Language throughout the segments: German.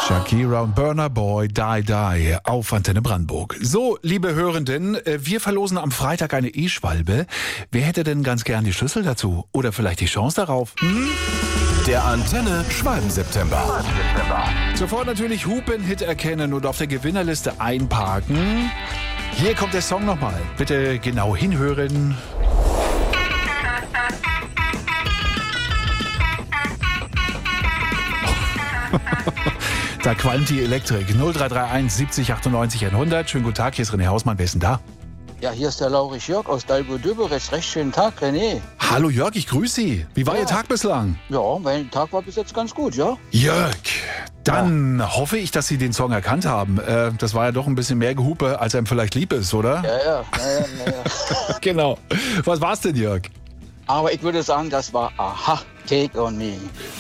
Shakira und Burna Boy, Die Die auf Antenne Brandenburg. So, liebe Hörenden, wir verlosen am Freitag eine E-Schwalbe. Wer hätte denn ganz gern die Schlüssel dazu? Oder vielleicht die Chance darauf? Der Antenne Schwalben-September. Sofort natürlich Hupen-Hit erkennen und auf der Gewinnerliste einparken. Hier kommt der Song nochmal. Bitte genau hinhören. Da qualmt die Elektrik. 0331 70 98 100. Schönen guten Tag, hier ist René Hausmann. Wer ist denn da? Ja, hier ist der Laurich Jörg aus Dalburg-Döberitz. Recht schönen Tag, René. Hallo Jörg, ich grüße Sie. Wie war Ihr Tag bislang? Ja, mein Tag war bis jetzt ganz gut, ja. Jörg, dann hoffe ich, dass Sie den Song erkannt haben. Das war ja doch ein bisschen mehr Gehupe, als einem vielleicht lieb ist, oder? Ja. Genau. Was war's denn, Jörg? Aber ich würde sagen, das war Aha, Take on Me.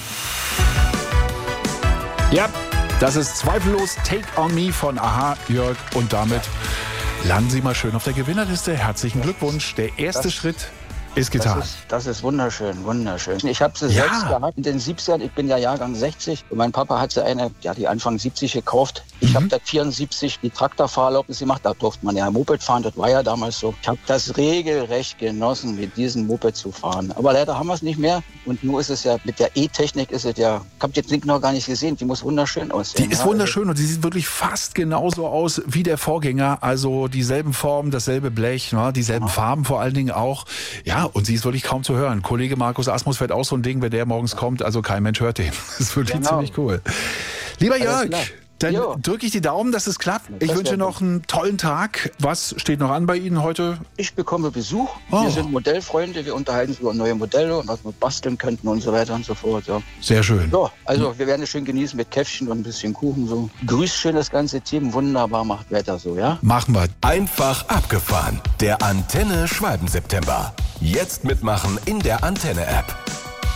Ja, das ist zweifellos Take on Me von Aha, Jörg. Und damit landen Sie mal schön auf der Gewinnerliste. Herzlichen Glückwunsch. Der erste Schritt ist getan. Das ist wunderschön, wunderschön. Ich habe sie selbst gehabt in den 70ern. Ich bin ja Jahrgang 60. Und mein Papa hat sie die Anfang 70 gekauft. Ich habe da 74 die Traktorfahrerlaubnis gemacht. Da durfte man ja Moped fahren. Das war ja damals so. Ich habe das regelrecht genossen, mit diesem Moped zu fahren. Aber leider haben wir es nicht mehr. Und nur ist es ja, mit der E-Technik ist es ja, ich habe den Link noch gar nicht gesehen. Die muss wunderschön aussehen. Die ist wunderschön und die sieht wirklich fast genauso aus wie der Vorgänger. Also dieselben Formen, dasselbe Blech, dieselben Farben vor allen Dingen auch. Ja, und sie ist wirklich kaum zu hören. Kollege Markus Asmus fährt auch so ein Ding, wenn der morgens kommt. Also kein Mensch hört den. Das ist wirklich ziemlich cool. Lieber Jörg, dann drücke ich die Daumen, dass es klappt. Ich wünsche noch einen tollen Tag. Was steht noch an bei Ihnen heute? Ich bekomme Besuch. Wir sind Modellfreunde. Wir unterhalten uns über neue Modelle und was wir basteln könnten und so weiter und so fort. Ja. Sehr schön. So, also wir werden es schön genießen mit Käffchen und ein bisschen Kuchen. So. Grüßt schön das ganze Team. Wunderbar, macht weiter so, ja? Machen wir. Einfach abgefahren. Der Antenne Schwalben-September. Jetzt mitmachen in der Antenne-App.